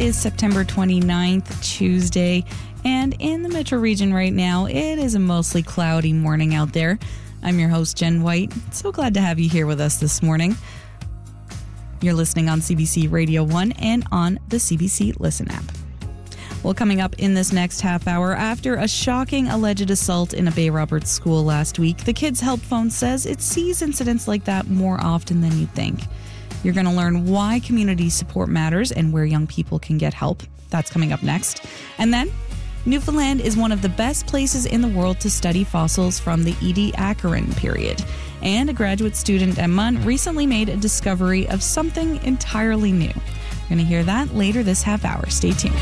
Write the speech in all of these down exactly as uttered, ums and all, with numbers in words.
is September twenty-ninth, Tuesday, and in the metro region right now, it is a mostly cloudy morning out there. I'm your host, Jen White. So glad to have you here with us this morning. You're listening on C B C Radio one and on the C B C Listen app. Well, coming up in this next half hour, after a shocking alleged assault in a Bay Roberts school last week, the Kids Help Phone says it sees incidents like that more often than you'd think. You're going to learn why community support matters and where young people can get help. That's coming up next. And then, Newfoundland is one of the best places in the world to study fossils from the Ediacaran period. And a graduate student at M U N recently made a discovery of something entirely new. We're going to hear that later this half hour. Stay tuned.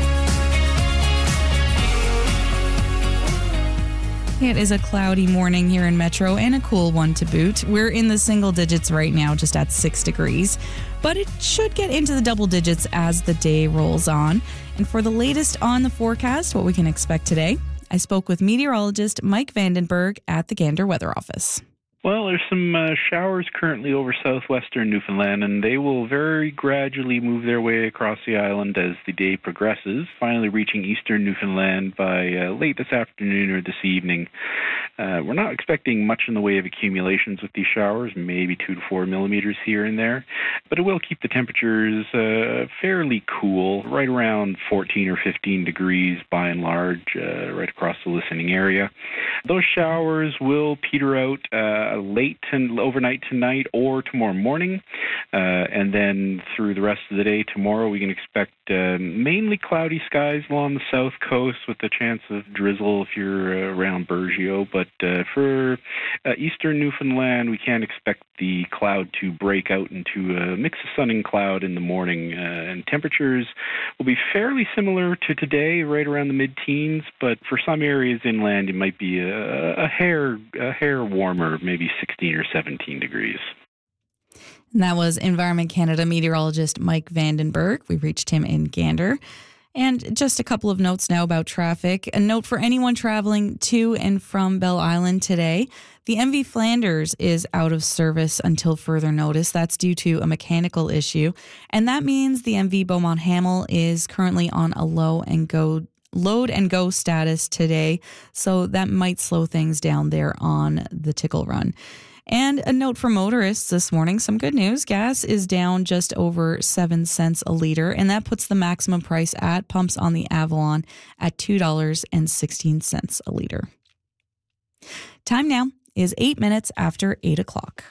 It is a cloudy morning here in Metro and a cool one to boot. We're in the single digits right now, just at six degrees. But it should get into the double digits as the day rolls on. And for the latest on the forecast, what we can expect today, I spoke with meteorologist Mike Vandenberg at the Gander Weather Office. Well, there's some uh, showers currently over southwestern Newfoundland, and they will very gradually move their way across the island as the day progresses, finally reaching eastern Newfoundland by uh, late this afternoon or this evening. Uh, we're not expecting much in the way of accumulations with these showers, maybe two to four millimeters here and there, but it will keep the temperatures uh, fairly cool, right around fourteen or fifteen degrees by and large, uh, right across the listening area. Those showers will peter out uh, late and overnight tonight or tomorrow morning, uh, and then through the rest of the day tomorrow we can expect uh, mainly cloudy skies along the south coast with a chance of drizzle if you're uh, around Burgeo, but uh, for uh, eastern Newfoundland we can't expect the cloud to break out into a mix of sun and cloud in the morning, uh, and temperatures will be fairly similar to today, right around the mid-teens, but for some areas inland it might be a, a hair a hair warmer, maybe sixteen or seventeen degrees. And that was Environment Canada meteorologist Mike Vandenberg. We reached him in Gander. And just a couple of notes now about traffic. A note for anyone traveling to and from Bell Island today. The M V Flanders is out of service until further notice. That's due to a mechanical issue. And that means the M V Beaumont Hamel is currently on a low and go load and go status today. So that might slow things down there on the Tickle Run. And a note for motorists this morning, some good news. Gas is down just over seven cents a liter, and that puts the maximum price at pumps on the Avalon at two dollars and sixteen cents a liter. Time now is eight minutes after eight o'clock.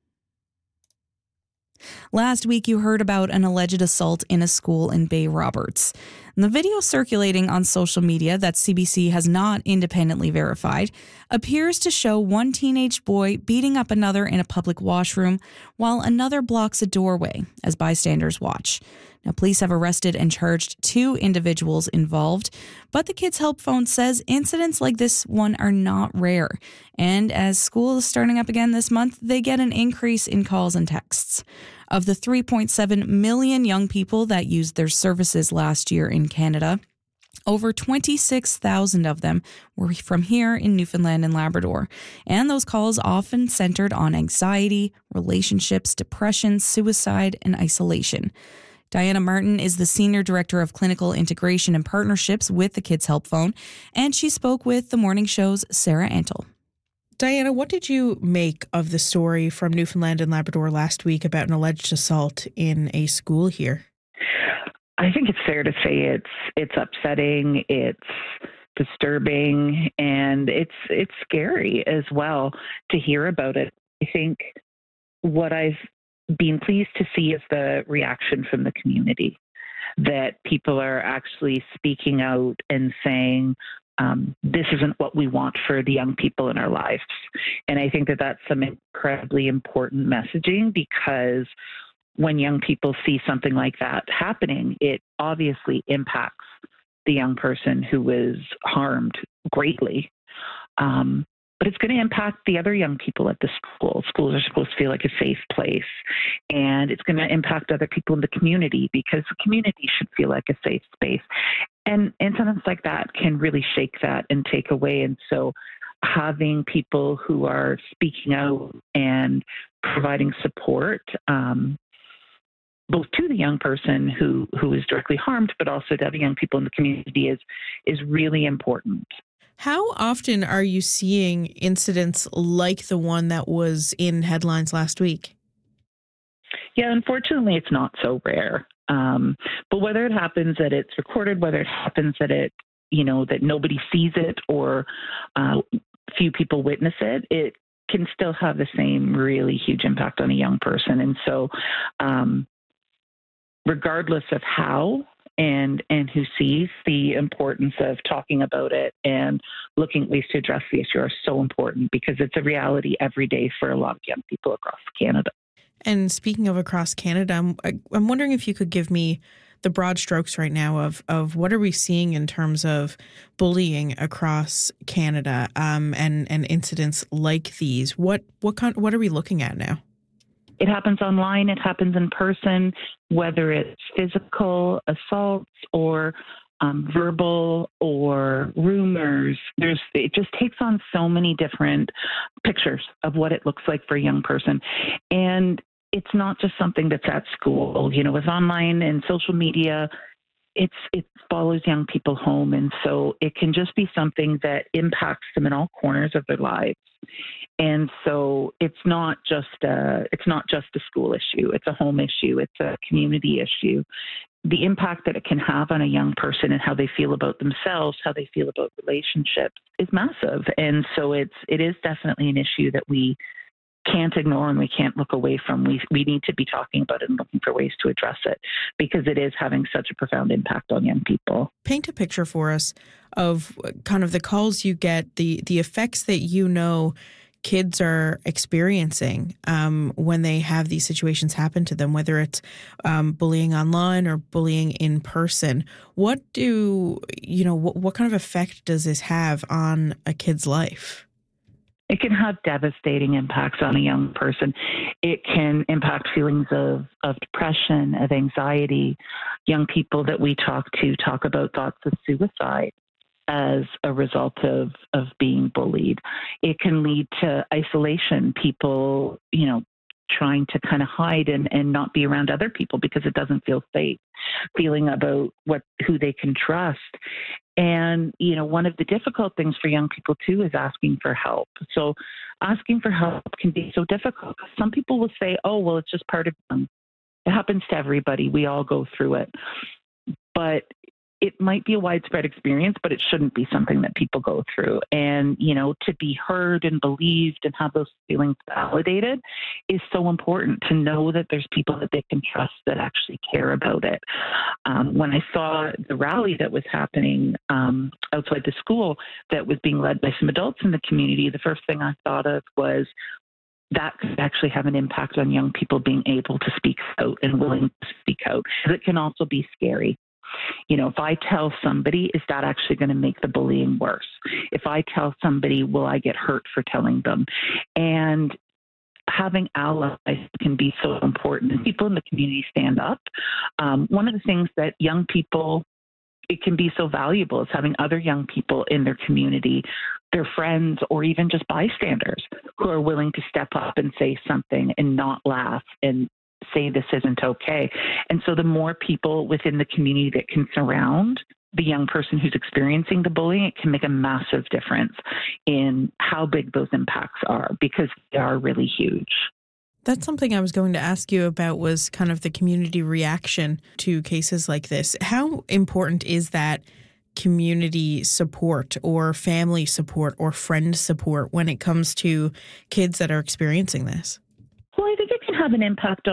Last week, you heard about an alleged assault in a school in Bay Roberts. And the video circulating on social media that C B C has not independently verified appears to show one teenage boy beating up another in a public washroom while another blocks a doorway as bystanders watch. Now, police have arrested and charged two individuals involved, but the Kids Help Phone says incidents like this one are not rare. And as school is starting up again this month, they get an increase in calls and texts. Of the three point seven million young people that used their services last year in Canada, over twenty-six thousand of them were from here in Newfoundland and Labrador. And those calls often centered on anxiety, relationships, depression, suicide, and isolation. Diana Martin is the Senior Director of Clinical Integration and Partnerships with the Kids Help Phone, and she spoke with the morning show's Sarah Antle. Diana, what did you make of the story from Newfoundland and Labrador last week about an alleged assault in a school here? I think it's fair to say it's it's upsetting, it's disturbing, and it's it's scary as well to hear about it. I think what I've been pleased to see is the reaction from the community, that people are actually speaking out and saying, Um, this isn't what we want for the young people in our lives. And I think that that's some incredibly important messaging, because when young people see something like that happening, it obviously impacts the young person who was harmed greatly. Um, but it's going to impact the other young people at the school. Schools are supposed to feel like a safe place. And it's going to impact other people in the community, because the community should feel like a safe space. And incidents like that can really shake that and take away. And so having people who are speaking out and providing support um, both to the young person who, who is directly harmed, but also to other young people in the community is is really important. How often are you seeing incidents like the one that was in headlines last week? Yeah, unfortunately, it's not so rare. Um, but whether it happens that it's recorded, whether it happens that it, you know, that nobody sees it or uh, few people witness it, it can still have the same really huge impact on a young person. And so, um, regardless of how and and who sees, the importance of talking about it and looking at ways to address the issue are so important because it's a reality every day for a lot of young people across Canada. And speaking of across Canada, I'm, I'm wondering if you could give me the broad strokes right now of, of what are we seeing in terms of bullying across Canada um, and, and incidents like these. What what kind, what are we looking at now? It happens online, it happens in person, whether it's physical assaults or um, verbal or rumors. There's it just takes on so many different pictures of what it looks like for a young person. And it's not just something that's at school. You know, with online and social media, it's it follows young people home. And so it can just be something that impacts them in all corners of their lives. And so it's not just a, it's not just a school issue. It's a home issue. It's a community issue. The impact that it can have on a young person and how they feel about themselves, how they feel about relationships is massive. And so it's it is definitely an issue that we can't ignore and we can't look away from. We we need to be talking about it and looking for ways to address it because it is having such a profound impact on young people. Paint a picture for us of kind of the calls you get, the the effects that you know kids are experiencing um, when they have these situations happen to them, whether it's um, bullying online or bullying in person. What do, you know, what, what kind of effect does this have on a kid's life? It can have devastating impacts on a young person. It can impact feelings of, of depression, of anxiety. Young people that we talk to talk about thoughts of suicide as a result of, of being bullied. It can lead to isolation, people, you know, trying to kind of hide and, and not be around other people because it doesn't feel safe, feeling about what who they can trust. And, you know, one of the difficult things for young people, too, is asking for help. So asking for help can be so difficult. Some people will say, oh, well, it's just part of them. It happens to everybody. We all go through it. But it might be a widespread experience, but it shouldn't be something that people go through. And, you know, to be heard and believed and have those feelings validated is so important, to know that there's people that they can trust that actually care about it. Um, when I saw the rally that was happening um, outside the school that was being led by some adults in the community, the first thing I thought of was that could actually have an impact on young people being able to speak out and willing to speak out. It can also be scary. You know, if I tell somebody, is that actually going to make the bullying worse? If I tell somebody, will I get hurt for telling them? And having allies can be so important. And people in the community stand up. Um, one of the things that young people, it can be so valuable is having other young people in their community, their friends, or even just bystanders who are willing to step up and say something and not laugh and say this isn't okay. And so the more people within the community that can surround the young person who's experiencing the bullying, it can make a massive difference in how big those impacts are, because they are really huge. That's something I was going to ask you about, was kind of the community reaction to cases like this. How important is that community support or family support or friend support when it comes to kids that are experiencing this? Well, I think it can have an impact